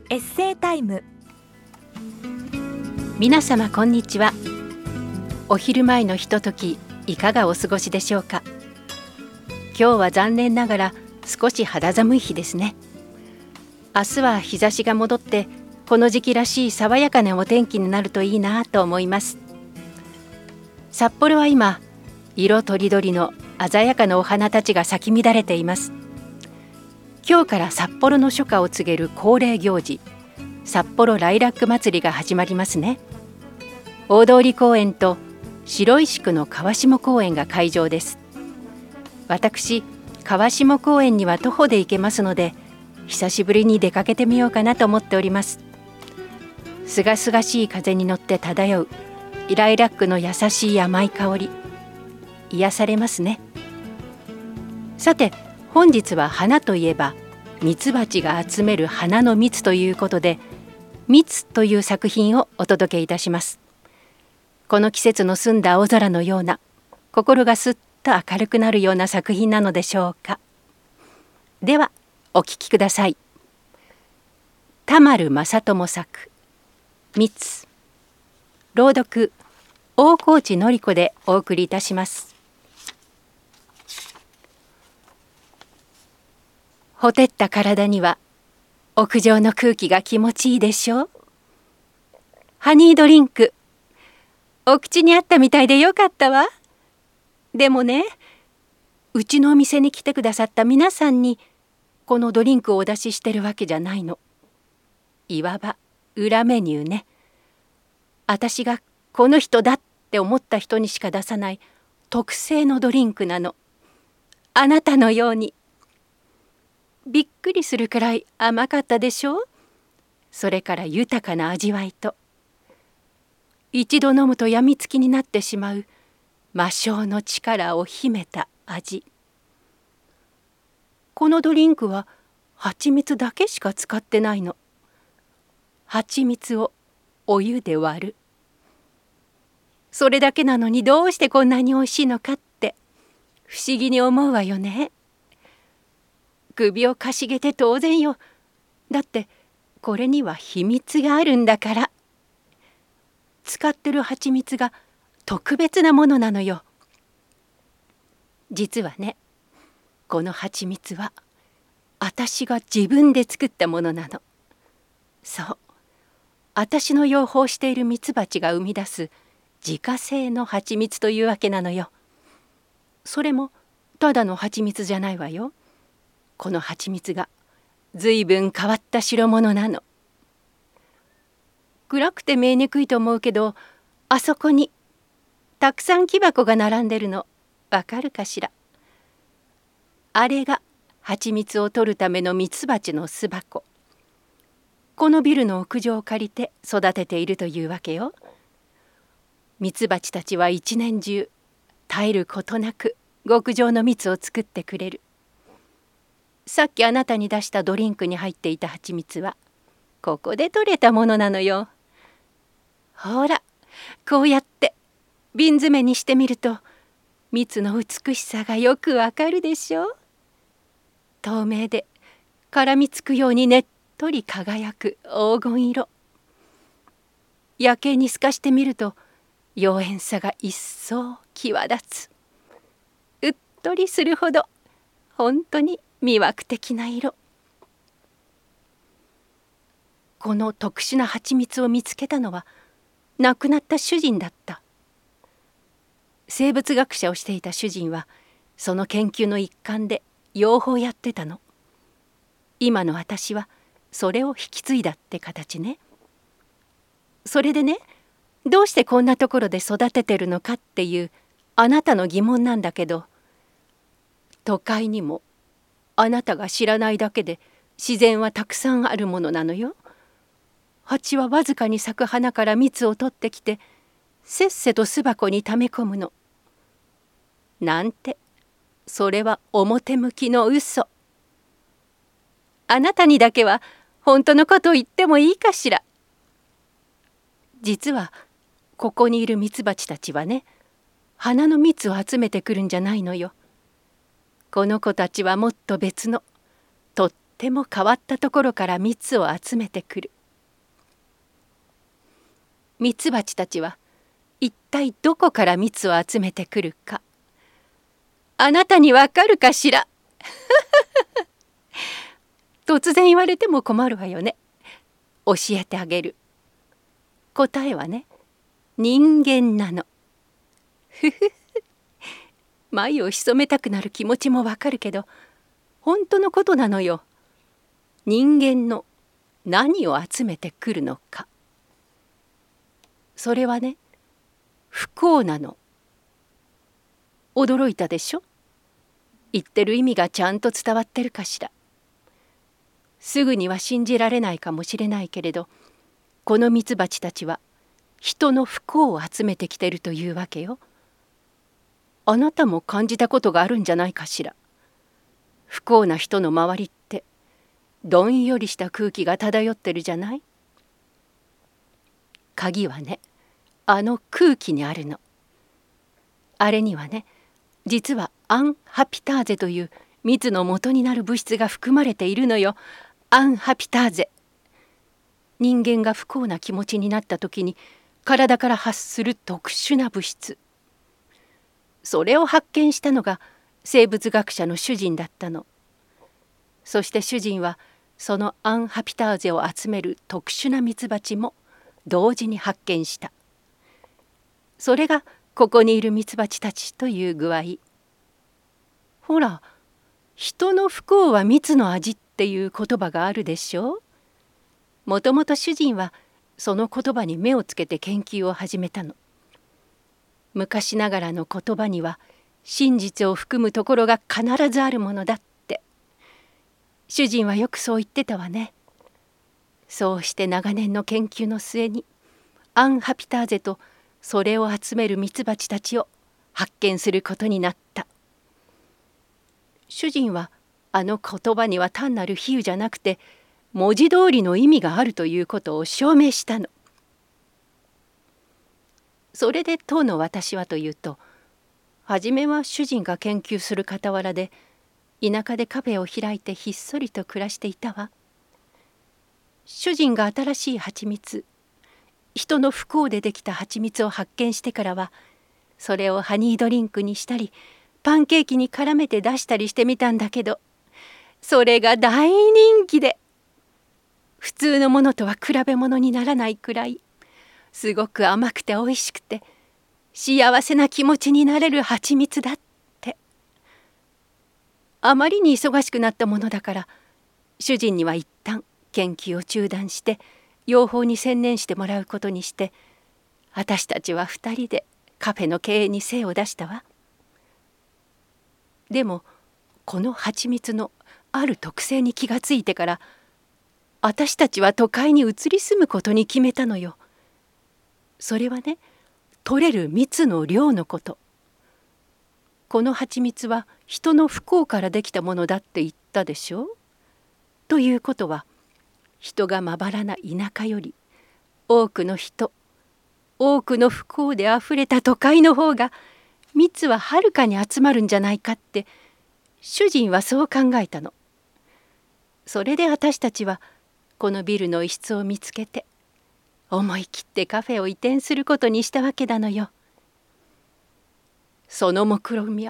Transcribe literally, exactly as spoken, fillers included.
エッセイタイム。 皆様こんにちは。お昼前のひとときいかがお過ごしでしょうか。今日は残念ながら少し肌寒い日ですね。明日は日差しが戻ってこの時期らしい爽やかなお天気になるといいなと思います。札幌は今色とりどりの鮮やかなお花たちが咲き乱れています。今日から札幌の初夏を告げる恒例行事、札幌ライラック祭りが始まりますね。大通公園と白石区の川下公園が会場です。私、川下公園には徒歩で行けますので、久しぶりに出かけてみようかなと思っております。すがすがしい風に乗って漂うライラックの優しい甘い香り、癒されますね。さて、本日は花といえばミツバチが集める花の蜜ということで、蜜という作品をお届けいたします。この季節の澄んだ青空のような、心がすっと明るくなるような作品なのでしょうか。ではお聞きください。田丸正智作、蜜。朗読、大河内典子でお送りいたします。ほてった体には屋上の空気が気持ちいいでしょう。ハニードリンク、お口にあったみたいでよかったわ。でもね、うちのお店に来てくださった皆さんにこのドリンクをお出ししてるわけじゃないの。いわば裏メニューね。私がこの人だって思った人にしか出さない特製のドリンクなの。あなたのように。びっくりするくらい甘かったでしょう。それから豊かな味わいと、一度飲むとやみつきになってしまう魔性の力を秘めた味。このドリンクは蜂蜜だけしか使ってないの。蜂蜜をお湯で割る。それだけなのにどうしてこんなにおいしいのかって不思議に思うわよね。首をかしげて当然よ。だってこれには秘密があるんだから。使ってる蜂蜜が特別なものなのよ。実はね、この蜂蜜は私が自分で作ったものなの。そう、私の養蜂しているミツバチが生み出す自家製の蜂蜜というわけなのよ。それもただの蜂蜜じゃないわよ。この蜂蜜がずいぶん変わった代物なの。暗くて見えにくいと思うけど、あそこにたくさん木箱が並んでるの、わかるかしら。あれが蜂蜜を取るためのミツバチの巣箱。このビルの屋上を借りて育てているというわけよ。ミツバチたちは一年中絶えることなく極上の蜜を作ってくれる。さっきあなたに出したドリンクに入っていた蜂蜜はここで取れたものなのよ。ほら、こうやって瓶詰めにしてみると蜜の美しさがよくわかるでしょう。透明で絡みつくようにねっとり輝く黄金色。夜景に透かしてみると妖艶さが一層際立つ。うっとりするほど本当に魅惑的な色。この特殊な蜂蜜を見つけたのは亡くなった主人だった。生物学者をしていた主人はその研究の一環で養蜂をやってたの。今の私はそれを引き継いだって形ね。それでね、どうしてこんなところで育ててるのかっていうあなたの疑問なんだけど、都会にもあなたが知らないだけで自然はたくさんあるものなのよ。蜂はわずかに咲く花から蜜を取ってきてせっせと巣箱に溜め込むの。なんて、それは表向きの嘘。あなたにだけは本当のことを言ってもいいかしら。実はここにいるミツバチたちはね、花の蜜を集めてくるんじゃないのよ。この子たちはもっと別のとっても変わったところから蜜を集めてくる。ミツバチたちは一体どこから蜜を集めてくるか、あなたにわかるかしら突然言われても困るわよね。教えてあげる。答えはね、人間なの。ふふふ。眉を潜めたくなる気持ちもわかるけど、本当のことなのよ。人間の何を集めてくるのか。それはね、不幸なの。驚いたでしょ？言ってる意味がちゃんと伝わってるかしら。すぐには信じられないかもしれないけれど、このミツバチたちは人の不幸を集めてきてるというわけよ。あなたも感じたことがあるんじゃないかしら。不幸な人の周りってどんよりした空気が漂ってるじゃない？鍵はね、あの空気にあるの。あれにはね、実はアンハピターゼという蜜の元になる物質が含まれているのよ。アンハピターゼ。人間が不幸な気持ちになった時に体から発する特殊な物質。それを発見したのが生物学者の主人だったの。そして主人はそのアンハピターゼを集める特殊なミツバチも同時に発見した。それがここにいるミツバチたちという具合。ほら、人の不幸は蜜の味っていう言葉があるでしょう。もともと主人はその言葉に目をつけて研究を始めたの。昔ながらの言葉には真実を含むところが必ずあるものだって。主人はよくそう言ってたわね。そうして長年の研究の末にアンハピターゼとそれを集めるミツバチたちを発見することになった。主人はあの言葉には単なる比喩じゃなくて文字通りの意味があるということを証明したの。それで当の私はというと、初めは主人が研究する傍らで田舎でカフェを開いてひっそりと暮らしていたわ。主人が新しい蜂蜜、人の不幸でできた蜂蜜を発見してからは、それをハニードリンクにしたりパンケーキに絡めて出したりしてみたんだけど、それが大人気で、普通のものとは比べ物にならないくらいすごく甘くておいしくて幸せな気持ちになれる蜂蜜だって。あまりに忙しくなったものだから、主人には一旦研究を中断して養蜂に専念してもらうことにして、私たちは二人でカフェの経営に精を出したわ。でもこの蜂蜜のある特性に気がついてから、私たちは都会に移り住むことに決めたのよ。それはね、取れる蜜の量のこと。この蜂蜜は人の不幸からできたものだって言ったでしょう。ということは、人がまばらな田舎より多くの人、多くの不幸であふれた都会の方が蜜ははるかに集まるんじゃないかって主人はそう考えたの。それで私たちはこのビルの一室を見つけて思い切ってカフェを移転することにしたわけなのよ。その目論見